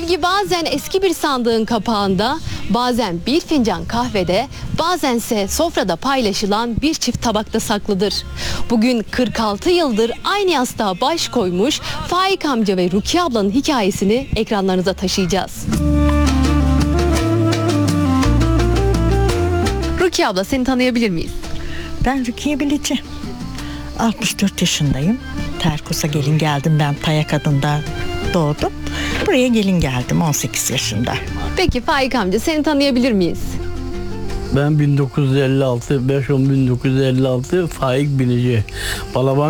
Sevgi bazen eski bir sandığın kapağında, bazen bir fincan kahvede, bazense sofrada paylaşılan bir çift tabakta saklıdır. Bugün 46 yıldır aynı yastığa baş koymuş Faik amca ve Rukiye ablanın hikayesini ekranlarınıza taşıyacağız. Rukiye abla, seni tanıyabilir miyiz? Ben Rukiye Bilici. 64 yaşındayım. Terkos'a gelin geldim, ben Payak adında doğdum. Buraya gelin geldim 18 yaşında. Peki Faik amca, seni tanıyabilir miyiz? Ben 1956, 5-10-1956 Faik Bilici. Balaban